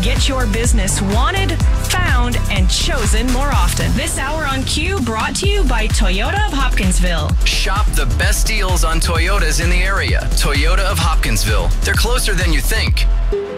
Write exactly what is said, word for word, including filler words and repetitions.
get your business wanted, found, and chosen more often. This hour on Q brought to you by Toyota of Hopkinsville. Shop the best deals on Toyotas in the area. Toyota of Hopkinsville. They're closer than you think.